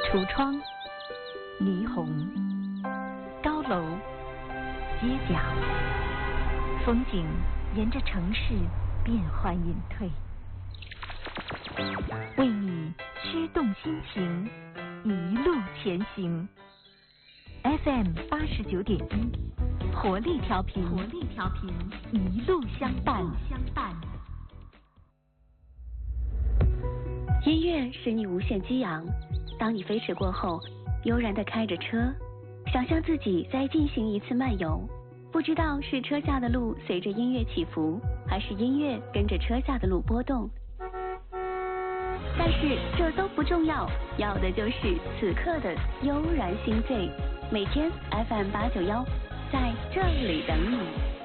橱窗、霓虹、高楼、街角，风景沿着城市变幻隐退，为你驱动心情，一路前行。FM 89.1，活力调频，一路相伴。音乐使你无限激昂，当你飞驰过后，悠然地开着车，想象自己再进行一次漫游，不知道是车下的路随着音乐起伏，还是音乐跟着车下的路波动。但是这都不重要，要的就是此刻的悠然心醉。每天 FM 891，在这里等你。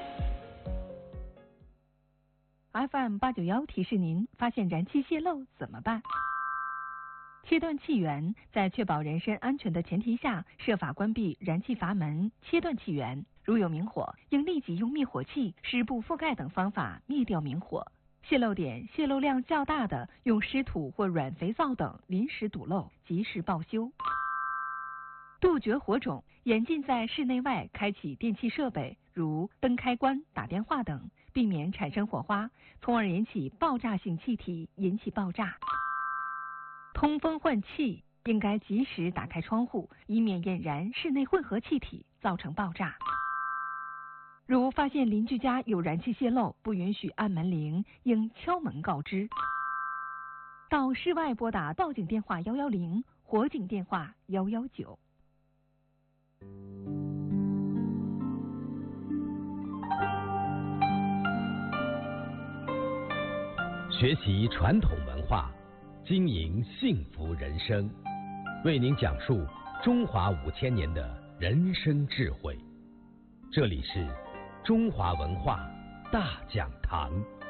FM 891提示您：发现燃气泄漏怎么办？切断气源，在确保人身安全的前提下，设法关闭燃气阀门，切断气源。如有明火，应立即用灭火器、湿布覆盖等方法灭掉明火。泄漏点、泄漏量较大的，用湿土或软肥皂等临时堵漏，及时报修。杜绝火种，严禁在室内外开启电气设备，如灯开关、打电话等，避免产生火花，从而引起爆炸性气体，引起爆炸。通风换气，应该及时打开窗户，以免引燃室内混合气体，造成爆炸。如发现邻居家有燃气泄漏，不允许按门铃，应敲门告知。到室外拨打报警电话110，火警电话119。 学习传统文化，经营幸福人生，为您讲述中华5000年的人生智慧。这里是中华文化大讲堂。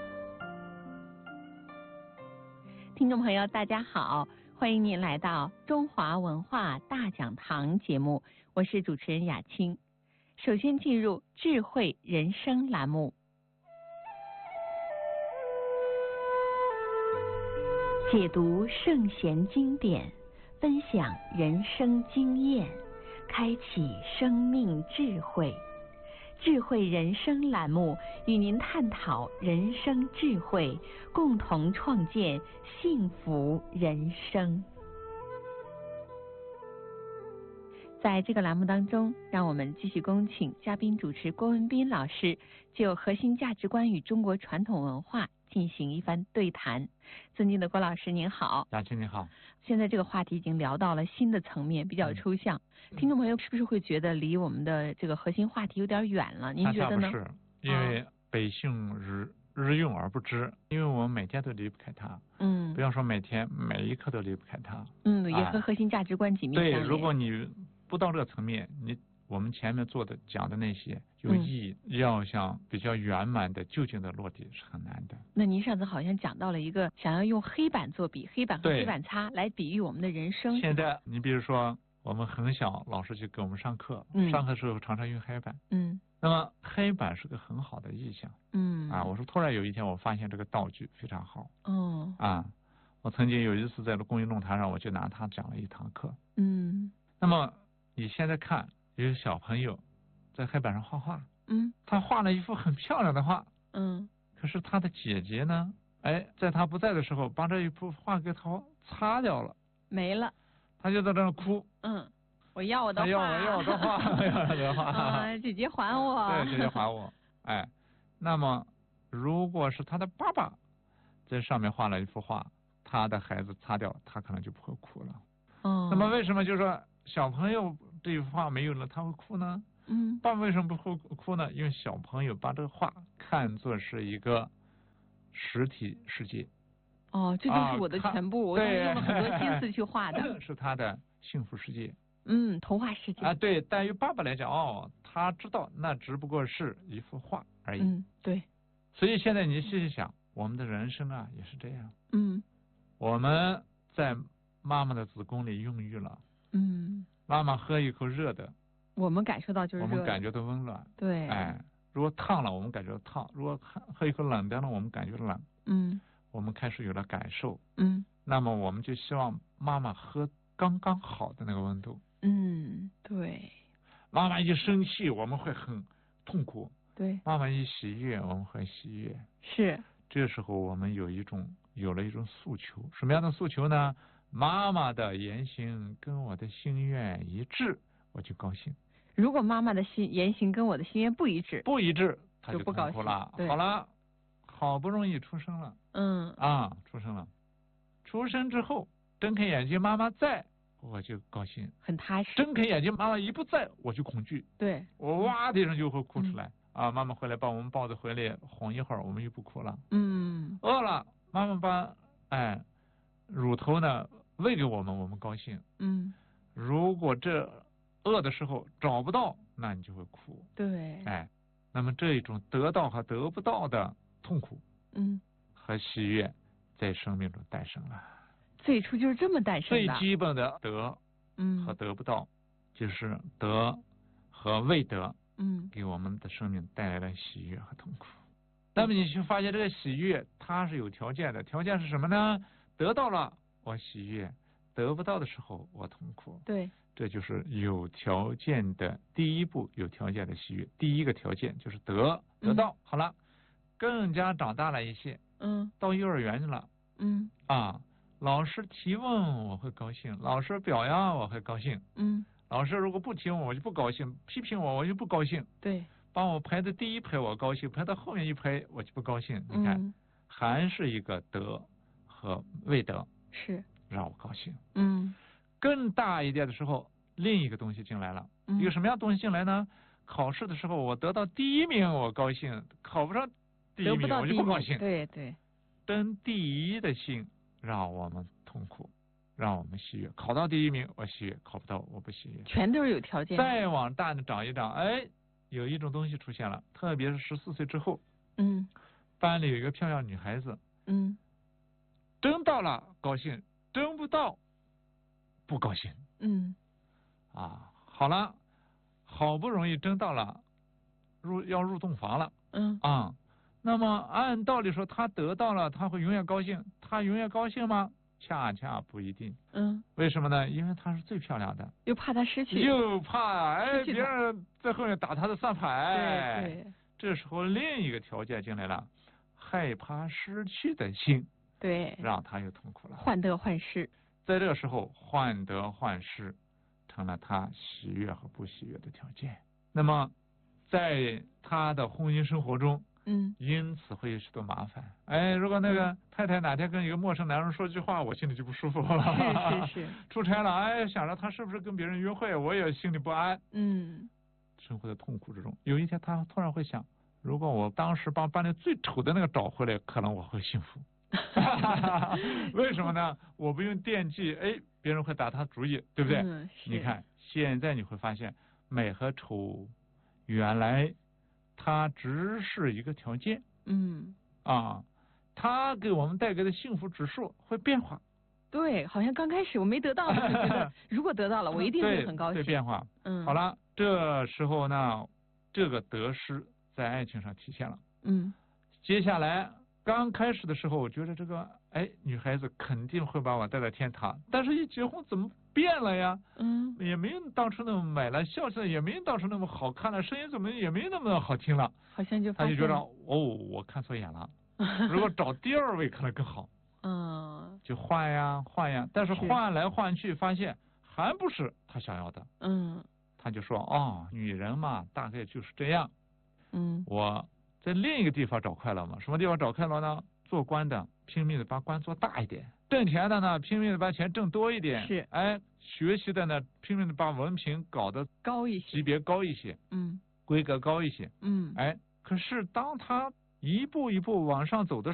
听众朋友大家好，欢迎您来到中华文化大讲堂节目，我是主持人雅青。首先进入智慧人生栏目， 解读圣贤经典，分享人生经验，开启生命智慧。智慧人生栏目与您探讨人生智慧，共同创建幸福人生。 在这个栏目当中，让我们继续恭请嘉宾主持郭文斌老师就核心价值观与中国传统文化进行一番对谈。尊敬的郭老师您好。 雅青你好。 现在这个话题已经聊到了新的层面，比较抽象，听众朋友是不是会觉得离我们的这个核心话题有点远了？您觉得呢？ 不是，因为百姓日用而不知，因为我们每天都离不开它。不要说每天，每一刻都离不开它。 也和核心价值观紧密相连。 对，如果你不到这个层面，我们前面讲的那些有意义，要想比较圆满的就近的落地是很难的。 那您上次好像讲到了一个想要用黑板做比，黑板和黑板擦来比喻我们的人生。 现在你比如说我们很小，老师就给我们上课，上课的时候常常用黑板。那么黑板是个很好的意象。我说突然有一天我发现这个道具非常好。我曾经有一次在公益论坛上，我就拿它讲了一堂课。那么你现在看，有小朋友在黑板上画画，他画了一幅很漂亮的画，可是他的姐姐呢，在他不在的时候，把这一幅画给他擦掉了， 没了， 他就在这哭， 我要我的画， 要我的画，要我的画， 姐姐还我， 对，姐姐还我，那么如果是他的爸爸在上面画了一幅画，他的孩子擦掉，他可能就不会哭了。那么为什么就说小朋友这幅画没有了他会哭呢？爸爸为什么不会哭呢？因为小朋友把这个画看作是一个实体世界。 这就是我的全部，我用了很多心思去画的。 是他的幸福世界。 童话世界。 对，但于爸爸来讲，他知道那只不过是一幅画而已。 对。 所以现在你细细想，我们的人生啊也是这样。我们在妈妈的子宫里孕育了。妈妈喝一口热的， 我们感受到就是热的， 我们感觉到温暖。 对。 如果烫了，我们感觉到烫；如果喝一口冷的呢，我们感觉冷。我们开始有了感受。那么我们就希望妈妈喝刚刚好的那个温度。 对。 妈妈一生气，我们会很痛苦。 对。 妈妈一喜悦，我们会喜悦。 是。 这时候我们有了一种诉求，什么样的诉求呢？妈妈的言行跟我的心愿一致，我就高兴。 如果妈妈的言行跟我的心愿不一致， 她就不高兴了。 好了，好不容易出生了。出生了。出生之后，睁开眼睛妈妈在，我就高兴， 很踏实。 睁开眼睛妈妈一不在，我就恐惧。 对。 我哇的一声就会哭出来。妈妈回来把我们抱着回来哄一会儿，我们又不哭了。饿了，妈妈把乳头呢喂给我们，我们高兴。如果这饿的时候找不到，那你就会哭。 对。 那么这一种得到和得不到的痛苦，和喜悦，在生命中诞生了。 最初就是这么诞生的。 最基本的得和得不到，就是得和未得。给我们的生命带来了喜悦和痛苦。那么你去发现这个喜悦它是有条件的，条件是什么呢？得到了我喜悦，得不到的时候我痛苦。 对。 这就是有条件的第一步，有条件的喜悦。第一个条件就是得到。好了，更加长大了一些，到幼儿园去了，老师提问我会高兴，老师表扬我会高兴，老师如果不提问我就不高兴，批评我就不高兴。 对。 帮我排的第一排我高兴，排到后面一排我就不高兴。你看，还是一个得和未得， 是让我高兴。更大一点的时候，另一个东西进来了。一个什么样东西进来呢？考试的时候我得到第一名我高兴，考不上第一名我就不高兴。 对对。 争第一的心让我们痛苦，让我们喜悦。考到第一名我喜悦，考不到我不喜悦。 全都是有条件。 再往大的长一长，有一种东西出现了，特别是14岁之后，班里有一个漂亮女孩子，争到了高兴，争不到不高兴。好了，好不容易争到了，要入洞房了。那么按道理说，他得到了，他会永远高兴，他永远高兴吗？恰恰不一定。为什么呢？因为她是最漂亮的， 又怕她失去， 又怕别人在后面打她的算盘。 对。 这时候另一个条件进来了，害怕失去的心， 对， 让她又痛苦了。 患得患失。 在这个时候，患得患失成了她喜悦和不喜悦的条件。那么在她的婚姻生活中，因此会有许多麻烦。如果那个太太哪天跟一个陌生男人说句话，我心里就不舒服了。 是。 出差了，想着他是不是跟别人约会，我也心里不安。生活在痛苦之中。有一天他突然会想，如果我当时把班里最丑的那个找回来，可能我会幸福。为什么呢？我不用惦记，别人会打他主意，对不对？你看现在你会发现，美和丑原来它只是一个条件。它给我们带来的幸福指数会变化。 对，好像刚开始我没得到的，觉得如果得到了，我一定会很高兴。 对变化。好了，这时候呢，这个得失在爱情上体现了。接下来刚开始的时候，我觉得这个女孩子肯定会把我带到天堂，但是一结婚怎么变了呀？也没有当初那么美了，笑起来也没有当初那么好看了，声音怎么也没那么好听了。 好像他就觉得我看错眼了，如果找第二位可能更好。就换呀，但是换来换去发现还不是他想要的。他就说女人嘛，大概就是这样。我在另一个地方找快乐嘛，什么地方找快乐呢？做官的拼命的把官做大一点，挣钱的呢拼命的把钱挣多一点。 是。 学习的呢拼命的把文凭搞得高一些， 级别高一些，规格高一些。可是当他一步一步往上走的